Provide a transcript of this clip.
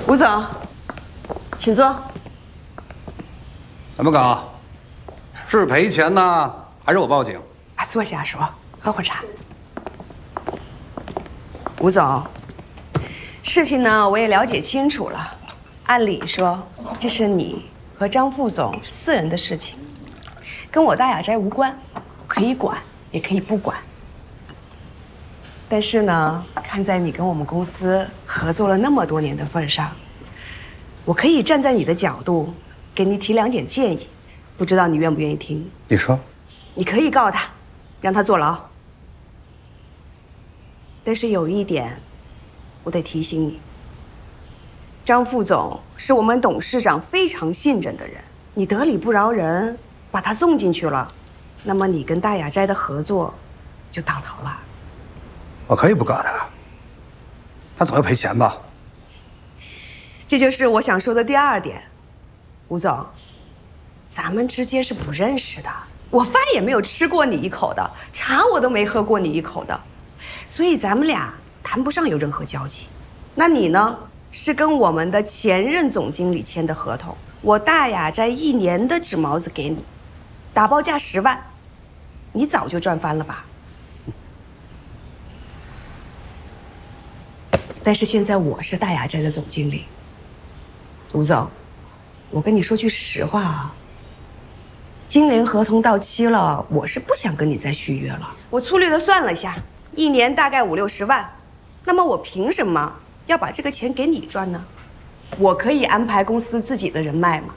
吴总，请坐。 怎么搞？是赔钱呢，还是我报警？ 啊，坐下说，喝会儿茶。吴总，事情呢我也了解清楚了。按理说，这是你和张副总私人的事情，跟我大雅斋无关，可以管也可以不管。但是呢，看在你跟我们公司合作了那么多年的份上，我可以站在你的角度，给你提2点建议，不知道你愿不愿意听？ 你说， 你可以告他，让他坐牢。但是有一点，我得提醒你，张副总是我们董事长非常信任的人，你得理不饶人，把他送进去了，那么你跟大雅斋的合作就到头了。 我可以不告他，他总要赔钱吧？ 这就是我想说的第2点，吴总，咱们之间是不认识的，我饭也没有吃过你一口的，茶我都没喝过你一口的，所以咱们俩谈不上有任何交集。那你呢，是跟我们的前任总经理签的合同，我大雅斋1年的纸毛子给你，打包价10万，你早就赚翻了吧？但是现在我是大雅斋的总经理，吴总，我跟你说句实话啊，今年合同到期了，我是不想跟你再续约了。我粗略的算了一下，1年大概50、60万，那么我凭什么要把这个钱给你赚呢？我可以安排公司自己的人脉嘛，